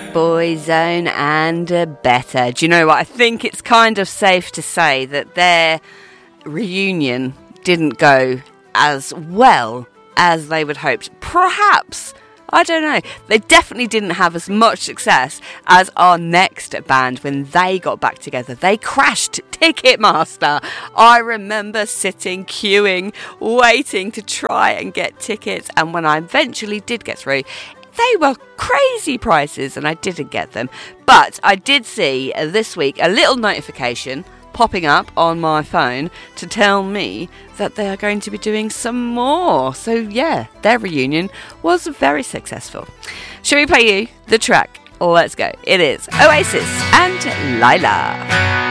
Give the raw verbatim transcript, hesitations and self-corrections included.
Boyzone and uh, Better. Do you know what? I think it's kind of safe to say that their reunion didn't go as well as they would hoped. Perhaps, I don't know. They definitely didn't have as much success as our next band when they got back together. They crashed Ticketmaster. I remember sitting, queuing, waiting to try and get tickets. And when I eventually did get through, they were crazy prices and I didn't get them. But I did see uh, this week a little notification popping up on my phone to tell me that they are going to be doing some more. So yeah, their reunion was very successful. Shall we play you the track? Let's go. It is Oasis and Lila.